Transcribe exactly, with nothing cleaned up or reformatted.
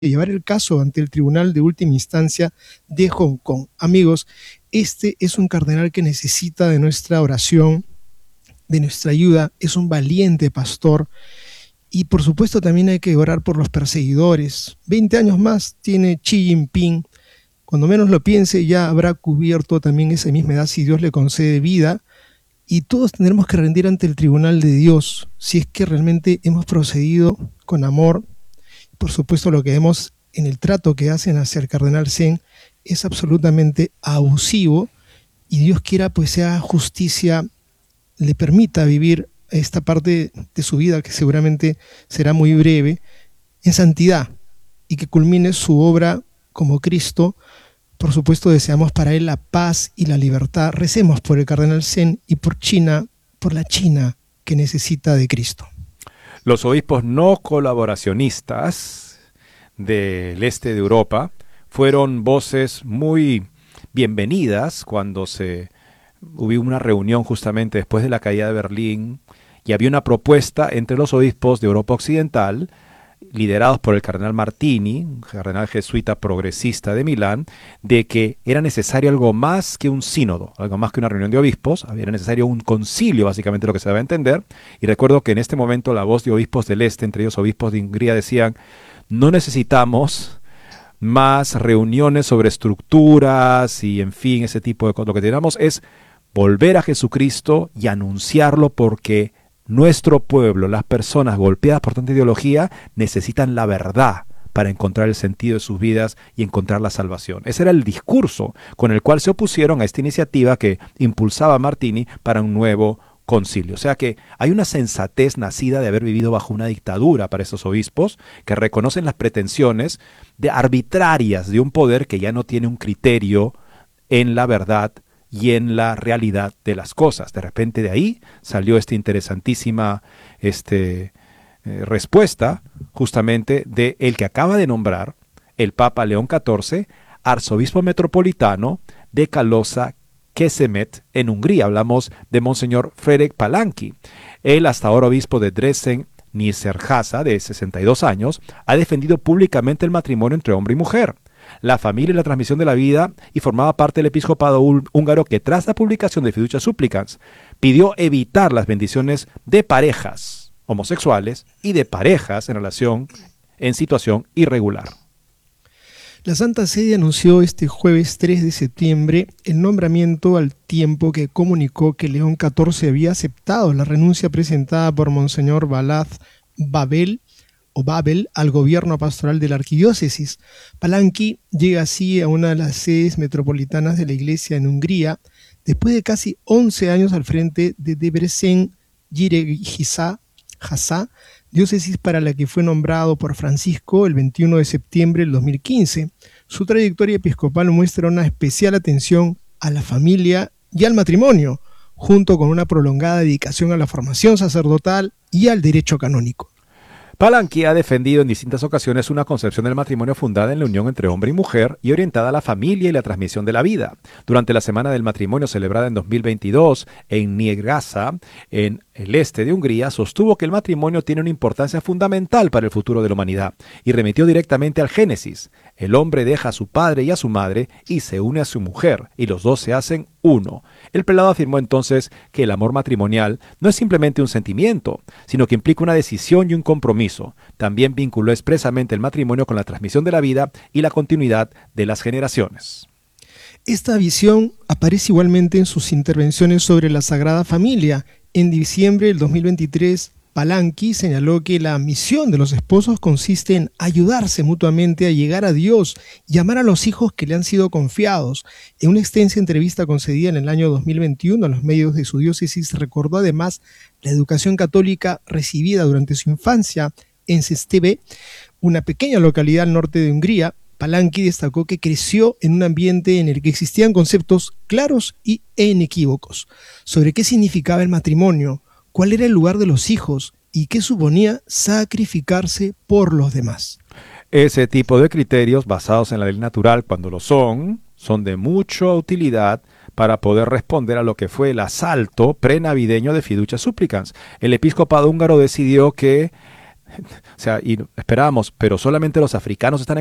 llevar el caso ante el Tribunal de Última Instancia de Hong Kong. Amigos, este es un cardenal que necesita de nuestra oración, de nuestra ayuda, es un valiente pastor y por supuesto también hay que orar por los perseguidores. veinte años más tiene Xi Jinping, cuando menos lo piense ya habrá cubierto también esa misma edad si Dios le concede vida y todos tendremos que rendir ante el tribunal de Dios si es que realmente hemos procedido con amor. Por supuesto lo que vemos en el trato que hacen hacia el cardenal Zen es absolutamente abusivo y Dios quiera pues sea justicia, le permita vivir esta parte de su vida que seguramente será muy breve en santidad y que culmine su obra como Cristo. Por supuesto deseamos para él la paz y la libertad. Recemos por el cardenal Zen y por China, por la China que necesita de Cristo. Los obispos no colaboracionistas del este de Europa fueron voces muy bienvenidas cuando se hubo una reunión justamente después de la caída de Berlín y había una propuesta entre los obispos de Europa Occidental, liderados por el cardenal Martini, un cardenal jesuita progresista de Milán, de que era necesario algo más que un sínodo, algo más que una reunión de obispos, era necesario un concilio, básicamente lo que se debe entender. Y recuerdo que en este momento la voz de obispos del este, entre ellos obispos de Hungría, decían, no necesitamos más reuniones sobre estructuras y en fin, ese tipo de cosas. Lo que tenemos es volver a Jesucristo y anunciarlo porque nuestro pueblo, las personas golpeadas por tanta ideología, necesitan la verdad para encontrar el sentido de sus vidas y encontrar la salvación. Ese era el discurso con el cual se opusieron a esta iniciativa que impulsaba Martini para un nuevo concilio. O sea que hay una sensatez nacida de haber vivido bajo una dictadura para esos obispos que reconocen las pretensiones de arbitrarias de un poder que ya no tiene un criterio en la verdad y en la realidad de las cosas. De repente de ahí salió esta interesantísima este, eh, respuesta justamente de el que acaba de nombrar el Papa León catorce, arzobispo metropolitano de Kalosa Kesemet en Hungría. Hablamos de Monseñor Ferenc Palanki. Él, hasta ahora obispo de Dresden, Nyíregyháza, de sesenta y dos años, ha defendido públicamente el matrimonio entre hombre y mujer, la familia y la transmisión de la vida, y formaba parte del episcopado húngaro que tras la publicación de Fiducia Supplicans pidió evitar las bendiciones de parejas homosexuales y de parejas en relación en situación irregular. La Santa Sede anunció este jueves tres de septiembre el nombramiento al tiempo que comunicó que León catorce había aceptado la renuncia presentada por Monseñor Balázs Babel o Babel al gobierno pastoral de la arquidiócesis. Palanki llega así a una de las sedes metropolitanas de la Iglesia en Hungría, después de casi once años al frente de Debrecen Nyíregyháza, diócesis para la que fue nombrado por Francisco el veintiuno de septiembre del dos mil quince. Su trayectoria episcopal muestra una especial atención a la familia y al matrimonio, junto con una prolongada dedicación a la formación sacerdotal y al derecho canónico. Palanki ha defendido en distintas ocasiones una concepción del matrimonio fundada en la unión entre hombre y mujer y orientada a la familia y la transmisión de la vida. Durante la Semana del Matrimonio celebrada en dos mil veintidós en Nyíregyháza, en el este de Hungría, sostuvo que el matrimonio tiene una importancia fundamental para el futuro de la humanidad y remitió directamente al Génesis. El hombre deja a su padre y a su madre y se une a su mujer, y los dos se hacen uno. El prelado afirmó entonces que el amor matrimonial no es simplemente un sentimiento, sino que implica una decisión y un compromiso. También vinculó expresamente el matrimonio con la transmisión de la vida y la continuidad de las generaciones. Esta visión aparece igualmente en sus intervenciones sobre la Sagrada Familia. En diciembre del dos mil veintitrés, Palanki señaló que la misión de los esposos consiste en ayudarse mutuamente a llegar a Dios y amar a los hijos que le han sido confiados. En una extensa entrevista concedida en el año dos mil veintiuno a los medios de su diócesis, recordó además la educación católica recibida durante su infancia en Székely, una pequeña localidad al norte de Hungría. Palanki destacó que creció en un ambiente en el que existían conceptos claros y inequívocos sobre qué significaba el matrimonio, cuál era el lugar de los hijos y qué suponía sacrificarse por los demás. Ese tipo de criterios basados en la ley natural, cuando lo son, son de mucha utilidad para poder responder a lo que fue el asalto prenavideño de Fiducia Supplicans. El episcopado húngaro decidió que O sea, y esperábamos, pero solamente los africanos están